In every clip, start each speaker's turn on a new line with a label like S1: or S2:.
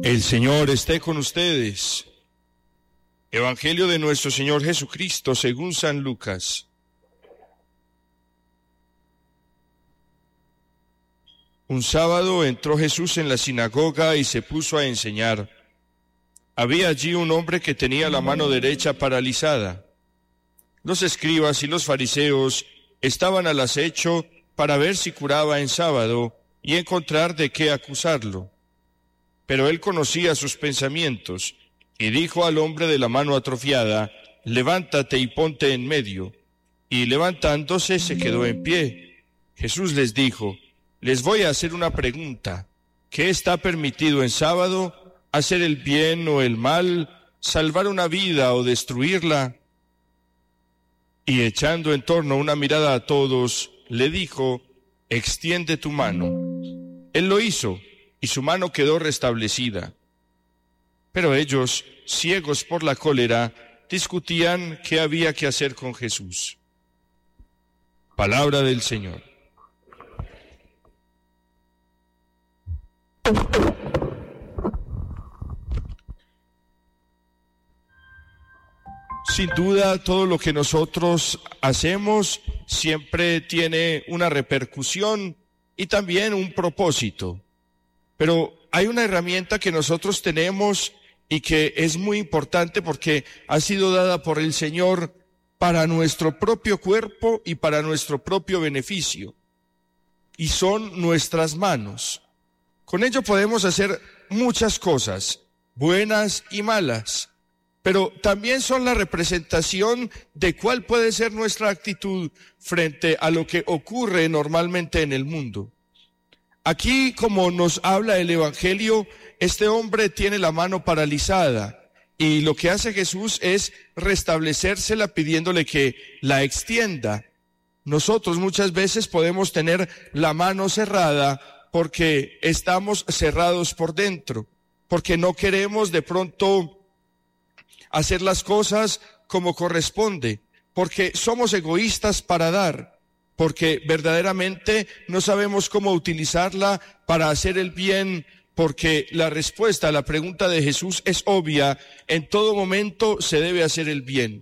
S1: El Señor esté con ustedes. Evangelio de nuestro Señor Jesucristo según San Lucas. Un sábado entró Jesús en la sinagoga y se puso a enseñar. Había allí un hombre que tenía la mano derecha paralizada. Los escribas y los fariseos estaban al acecho para ver si curaba en sábado y encontrar de qué acusarlo. Pero él conocía sus pensamientos y dijo al hombre de la mano atrofiada: levántate y ponte en medio. Y levantándose se quedó en pie. Jesús les dijo: les voy a hacer una pregunta. ¿Qué está permitido en sábado? ¿Hacer el bien o el mal? ¿Salvar una vida o destruirla? Y echando en torno una mirada a todos, le dijo: extiende tu mano. Él lo hizo, y su mano quedó restablecida. Pero ellos, ciegos por la cólera, discutían qué había que hacer con Jesús. Palabra del Señor. Sin duda, todo lo que nosotros hacemos siempre tiene una repercusión y también un propósito. Pero hay una herramienta que nosotros tenemos y que es muy importante porque ha sido dada por el Señor para nuestro propio cuerpo y para nuestro propio beneficio. Y son nuestras manos. Con ello podemos hacer muchas cosas, buenas y malas, pero también son la representación de cuál puede ser nuestra actitud frente a lo que ocurre normalmente en el mundo. Aquí, como nos habla el Evangelio, este hombre tiene la mano paralizada y lo que hace Jesús es restablecérsela pidiéndole que la extienda. Nosotros muchas veces podemos tener la mano cerrada porque estamos cerrados por dentro, porque no queremos de pronto hacer las cosas como corresponde, porque somos egoístas para dar, porque verdaderamente no sabemos cómo utilizarla para hacer el bien, porque la respuesta a la pregunta de Jesús es obvia: en todo momento se debe hacer el bien.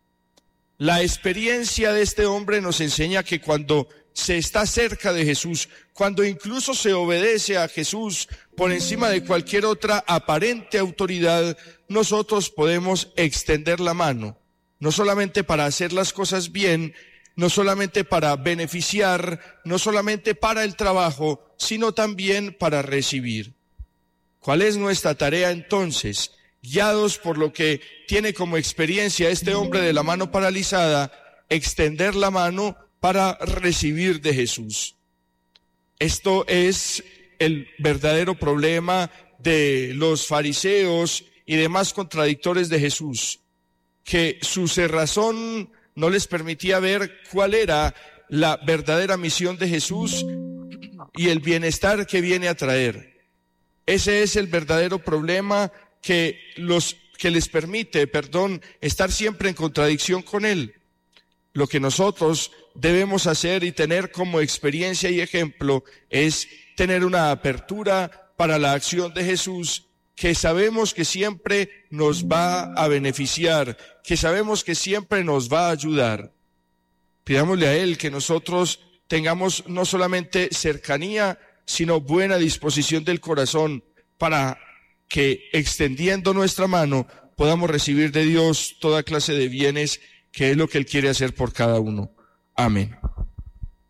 S1: La experiencia de este hombre nos enseña que cuando se está cerca de Jesús, cuando incluso se obedece a Jesús por encima de cualquier otra aparente autoridad, nosotros podemos extender la mano, no solamente para hacer las cosas bien, no solamente para beneficiar, no solamente para el trabajo, sino también para recibir. ¿Cuál es nuestra tarea entonces? Guiados por lo que tiene como experiencia este hombre de la mano paralizada, extender la mano para recibir de Jesús. Esto es el verdadero problema de los fariseos y demás contradictores de Jesús, que su cerrazón no les permitía ver cuál era la verdadera misión de Jesús y el bienestar que viene a traer. Ese es el verdadero problema que les permite, estar siempre en contradicción con Él. Lo que nosotros debemos hacer y tener como experiencia y ejemplo es tener una apertura para la acción de Jesús, que sabemos que siempre nos va a beneficiar, que sabemos que siempre nos va a ayudar. Pidámosle a Él que nosotros tengamos no solamente cercanía, sino buena disposición del corazón para que, extendiendo nuestra mano, podamos recibir de Dios toda clase de bienes, que es lo que Él quiere hacer por cada uno. Amén.